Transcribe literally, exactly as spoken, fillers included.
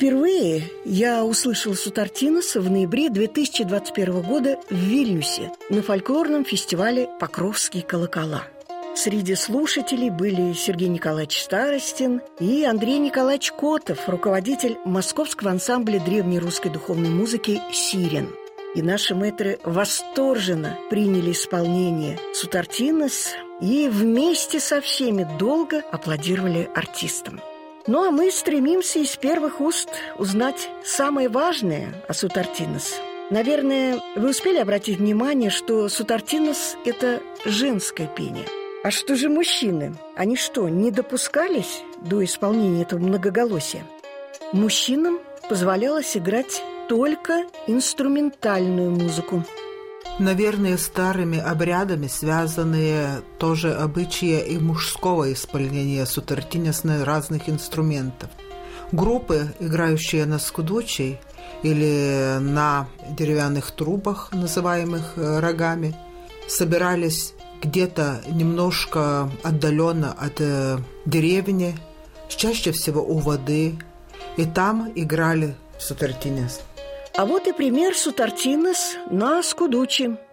Впервые я услышал Сутартинос в ноябре две тысячи двадцать первого года в Вильнюсе на фольклорном фестивале «Покровские колокола». Среди слушателей были Сергей Николаевич Старостин и Андрей Николаевич Котов, руководитель московского ансамбля древней русской духовной музыки «Сирен». И наши мэтры восторженно приняли исполнение Сутартинос и вместе со всеми долго аплодировали артистам. Ну а мы стремимся из первых уст узнать самое важное о Сутартинос. Наверное, вы успели обратить внимание, что Сутартинос – это женское пение. А что же мужчины? Они что, не допускались до исполнения этого многоголосия? Мужчинам позволялось играть только инструментальную музыку. Наверное, старыми обрядами связанные тоже обычаи и мужского исполнения Сутартинос на разных инструментов. Группы, играющие на скудучей или на деревянных трубах, называемых рогами, собирались где-то немножко отдаленно от деревни, чаще всего у воды, и там играли Сутартинос. А вот и пример Сутартинос на скудучи.